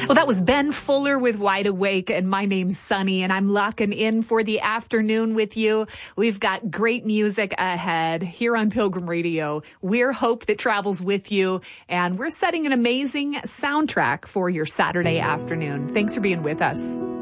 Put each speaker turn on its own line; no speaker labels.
Well, that was Ben Fuller with Wide Awake, and my name's Sunny, and I'm locking in for the afternoon with you. We've got great music ahead here on Pilgrim Radio. We're hope that travels with you, and we're setting an amazing soundtrack for your Saturday afternoon. Thanks for being with us.